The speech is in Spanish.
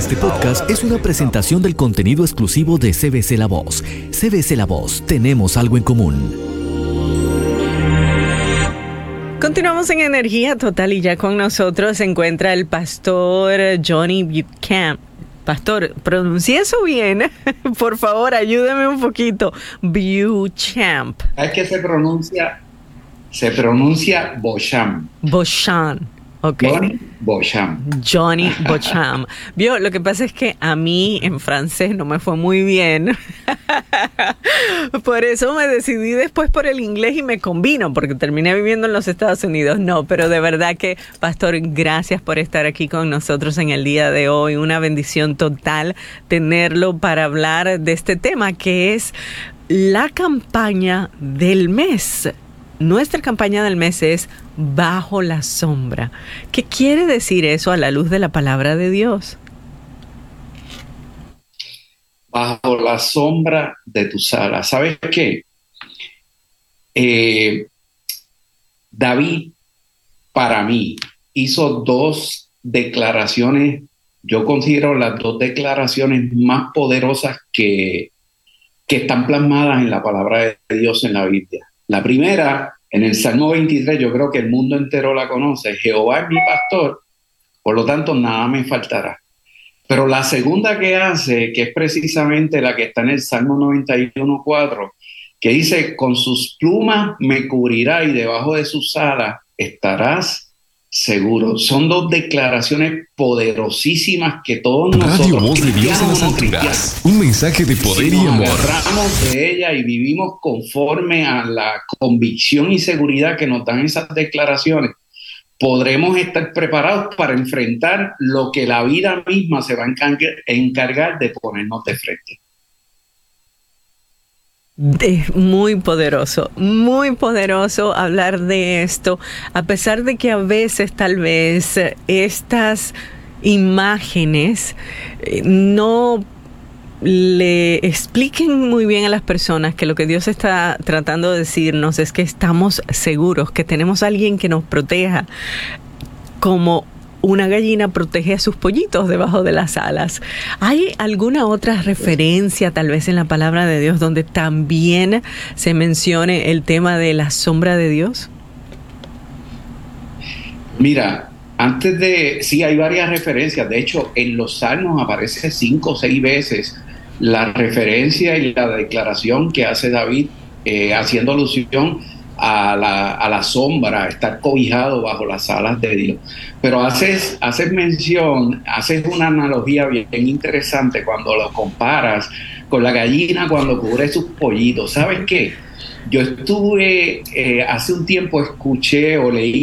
Este podcast es una presentación del contenido exclusivo de CBC La Voz. CBC La Voz, tenemos algo en común. Continuamos en Energía Total y ya con nosotros se encuentra el pastor Johnny Beauchamp. Pastor, pronuncia eso bien. Por favor, ayúdeme un poquito. Beauchamp. Es que se pronuncia Beauchamp. Beauchamp. Okay. Johnny Beauchamp. Vio, lo que pasa es que a mí en francés no me fue muy bien. Por eso me decidí después por el inglés y me combino, porque terminé viviendo en los Estados Unidos. No, pero de verdad que, pastor, gracias por estar aquí con nosotros en el día de hoy. Una bendición total tenerlo para hablar de este tema que es la campaña del mes. Nuestra campaña del mes es Bajo la Sombra. ¿Qué quiere decir eso a la luz de la palabra de Dios? Bajo la sombra de tus alas. ¿Sabes qué? David, para mí, hizo dos declaraciones, yo considero las dos declaraciones más poderosas que están plasmadas en la palabra de Dios en la Biblia. La primera, en el Salmo 23, yo creo que el mundo entero la conoce. Jehová es mi pastor, por lo tanto nada me faltará. Pero la segunda que hace, que es precisamente la que está en el Salmo 91:4, que dice, con sus plumas me cubrirá y debajo de sus alas estarás seguro. Son dos declaraciones poderosísimas que todos nosotros, Radio Voz de Dios en las Alturas, un mensaje de poder y amor. Nos agarramos de ella y vivimos conforme a la convicción y seguridad que nos dan esas declaraciones, podremos estar preparados para enfrentar lo que la vida misma se va a encargar de ponernos de frente. Es muy poderoso hablar de esto, a pesar de que a veces tal vez estas imágenes no le expliquen muy bien a las personas que lo que Dios está tratando de decirnos es que estamos seguros, que tenemos a alguien que nos proteja, como una gallina protege a sus pollitos debajo de las alas. ¿Hay alguna otra referencia tal vez en la palabra de Dios donde también se mencione el tema de la sombra de Dios? Mira, sí hay varias referencias. De hecho, en los Salmos aparece 5 o 6 veces la referencia y la declaración que hace David haciendo alusión a la sombra, a estar cobijado bajo las alas de Dios. Pero haces una analogía bien interesante cuando lo comparas con la gallina cuando cubre sus pollitos. ¿Sabes qué? Yo estuve, hace un tiempo escuché o leí